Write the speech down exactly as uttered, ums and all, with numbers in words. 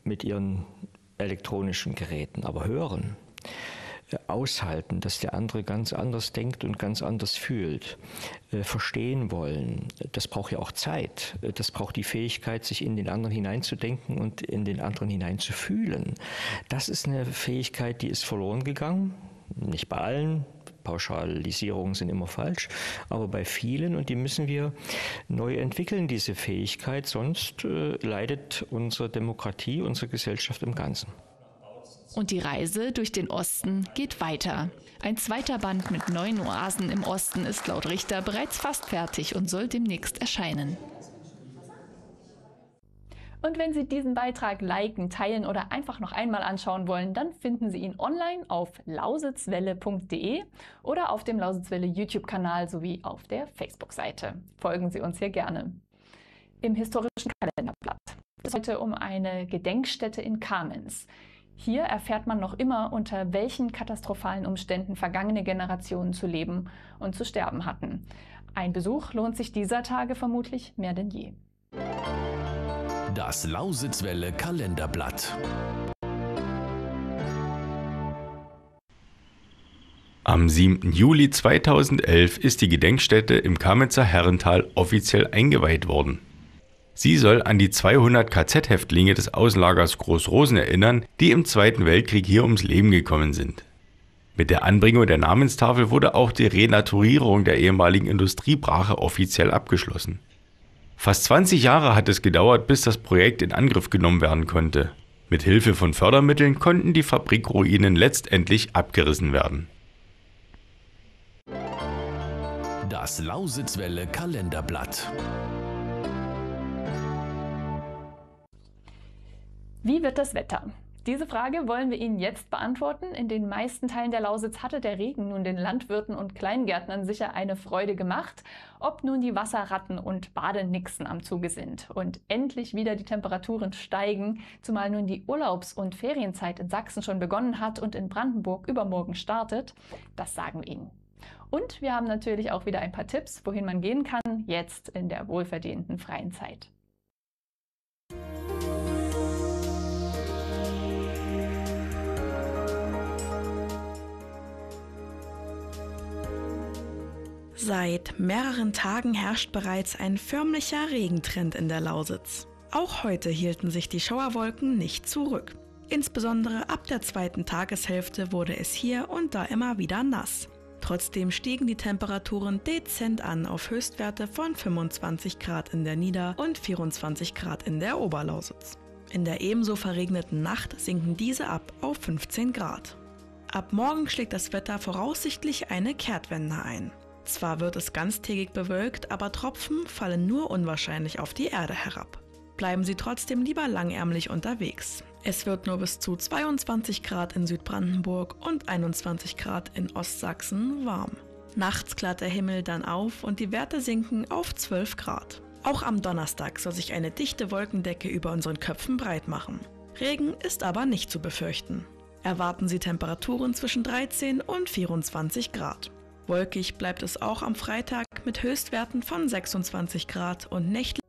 mit ihren elektronischen Geräten, aber hören, aushalten, dass der andere ganz anders denkt und ganz anders fühlt, äh, verstehen wollen. Das braucht ja auch Zeit. Das braucht die Fähigkeit, sich in den anderen hineinzudenken und in den anderen hineinzufühlen. Das ist eine Fähigkeit, die ist verloren gegangen. Nicht bei allen. Pauschalisierungen sind immer falsch, aber bei vielen, und die müssen wir neu entwickeln, diese Fähigkeit, sonst äh, leidet unsere Demokratie, unsere Gesellschaft im Ganzen. Und die Reise durch den Osten geht weiter. Ein zweiter Band mit neun Oasen im Osten ist laut Richter bereits fast fertig und soll demnächst erscheinen. Und wenn Sie diesen Beitrag liken, teilen oder einfach noch einmal anschauen wollen, dann finden Sie ihn online auf lausitzwelle punkt de oder auf dem Lausitzwelle YouTube-Kanal sowie auf der Facebook-Seite. Folgen Sie uns hier gerne. Im historischen Kalenderblatt geht es heute um eine Gedenkstätte in Kamenz. Hier erfährt man noch immer, unter welchen katastrophalen Umständen vergangene Generationen zu leben und zu sterben hatten. Ein Besuch lohnt sich dieser Tage vermutlich mehr denn je. Das Lausitzwelle Kalenderblatt. Am siebten Juli zweitausendelf ist die Gedenkstätte im Kamenzer Herrental offiziell eingeweiht worden. Sie soll an die zweihundert K Z-Häftlinge des Außenlagers Großrosen erinnern, die im Zweiten Weltkrieg hier ums Leben gekommen sind. Mit der Anbringung der Namenstafel wurde auch die Renaturierung der ehemaligen Industriebrache offiziell abgeschlossen. Fast zwanzig Jahre hat es gedauert, bis das Projekt in Angriff genommen werden konnte. Mit Hilfe von Fördermitteln konnten die Fabrikruinen letztendlich abgerissen werden. Das Lausitzwelle Kalenderblatt. Wie wird das Wetter? Diese Frage wollen wir Ihnen jetzt beantworten. In den meisten Teilen der Lausitz hatte der Regen nun den Landwirten und Kleingärtnern sicher eine Freude gemacht, ob nun die Wasserratten und Badenixen am Zuge sind und endlich wieder die Temperaturen steigen, zumal nun die Urlaubs- und Ferienzeit in Sachsen schon begonnen hat und in Brandenburg übermorgen startet. Das sagen wir Ihnen. Und wir haben natürlich auch wieder ein paar Tipps, wohin man gehen kann, jetzt in der wohlverdienten freien Zeit. Seit mehreren Tagen herrscht bereits ein förmlicher Regentrend in der Lausitz. Auch heute hielten sich die Schauerwolken nicht zurück. Insbesondere ab der zweiten Tageshälfte wurde es hier und da immer wieder nass. Trotzdem stiegen die Temperaturen dezent an auf Höchstwerte von fünfundzwanzig Grad in der Nieder- und vierundzwanzig Grad in der Oberlausitz. In der ebenso verregneten Nacht sinken diese ab auf fünfzehn Grad. Ab morgen schlägt das Wetter voraussichtlich eine Kehrtwende ein. Zwar wird es ganztägig bewölkt, aber Tropfen fallen nur unwahrscheinlich auf die Erde herab. Bleiben Sie trotzdem lieber langärmlich unterwegs. Es wird nur bis zu zweiundzwanzig Grad in Südbrandenburg und einundzwanzig Grad in Ostsachsen warm. Nachts klart der Himmel dann auf und die Werte sinken auf zwölf Grad. Auch am Donnerstag soll sich eine dichte Wolkendecke über unseren Köpfen breit machen. Regen ist aber nicht zu befürchten. Erwarten Sie Temperaturen zwischen dreizehn und vierundzwanzig Grad. Wolkig bleibt es auch am Freitag mit Höchstwerten von sechsundzwanzig Grad und nächtlich